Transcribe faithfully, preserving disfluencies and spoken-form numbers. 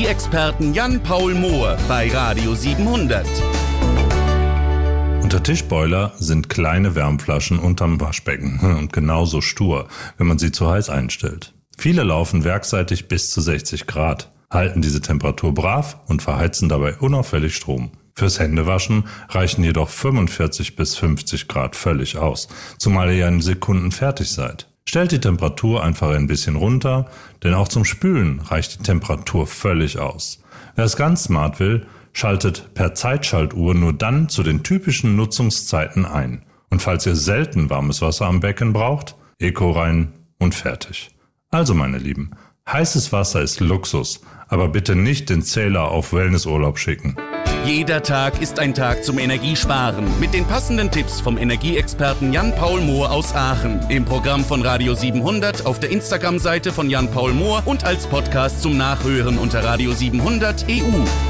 Energieexperten Jan-Paul Mohr bei Radio siebenhundert. Untertischboiler sind kleine Wärmflaschen unterm Waschbecken und genauso stur, wenn man sie zu heiß einstellt. Viele laufen werksseitig bis zu sechzig Grad, halten diese Temperatur brav und verheizen dabei unauffällig Strom. Fürs Händewaschen reichen jedoch fünfundvierzig bis fünfzig Grad völlig aus, zumal ihr ja in Sekunden fertig seid. Stellt die Temperatur einfach ein bisschen runter, denn auch zum Spülen reicht die Temperatur völlig aus. Wer es ganz smart will, schaltet per Zeitschaltuhr nur dann zu den typischen Nutzungszeiten ein. Und falls ihr selten warmes Wasser am Becken braucht, Eco rein und fertig. Also meine Lieben, heißes Wasser ist Luxus, aber bitte nicht den Zähler auf Wellnessurlaub schicken. Jeder Tag ist ein Tag zum Energiesparen. Mit den passenden Tipps vom Energieexperten Jan-Paul Mohr aus Aachen. Im Programm von Radio siebenhundert, auf der Instagram-Seite von Jan-Paul Mohr und als Podcast zum Nachhören unter Radio siebenhundert E U.